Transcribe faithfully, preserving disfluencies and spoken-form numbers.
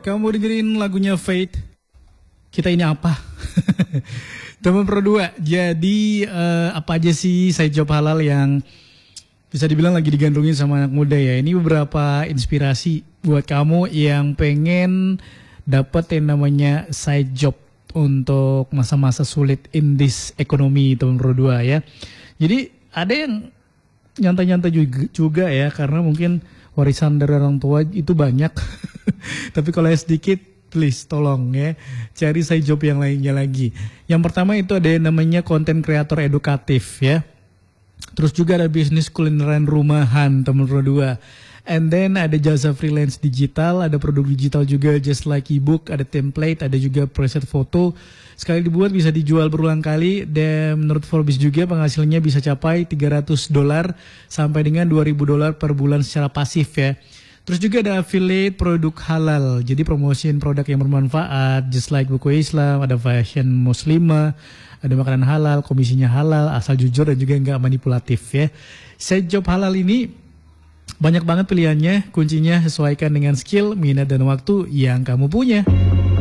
kamu dengerin lagunya Fate. Kita ini apa? Teman Pro dua. Jadi uh, apa aja sih side job halal yang bisa dibilang lagi digandrungin sama anak muda ya. Ini beberapa inspirasi buat kamu yang pengen dapat yang namanya side job untuk masa-masa sulit in this economy, teman Pro dua ya. Jadi ada yang nyantai-nyantai juga, juga ya, karena mungkin warisan dari orang tua itu banyak. Tapi kalau sedikit, please tolong ya, cari side job yang lainnya lagi. Yang pertama itu ada yang namanya content creator edukatif ya. Terus juga ada bisnis kulineran rumahan, teman Pro dua. And then ada jasa freelance digital, ada produk digital juga just like ebook, ada template, ada juga preset foto. Sekali dibuat bisa dijual berulang kali, dan menurut Forbes juga penghasilnya bisa capai tiga ratus dolar sampai dengan dua ribu dolar per bulan secara pasif ya. Terus juga ada affiliate produk halal, jadi promosiin produk yang bermanfaat, just like buku Islam, ada fashion muslimah, ada makanan halal, komisinya halal, asal jujur dan juga nggak manipulatif ya. Side job halal ini banyak banget pilihannya, kuncinya sesuaikan dengan skill, minat dan waktu yang kamu punya.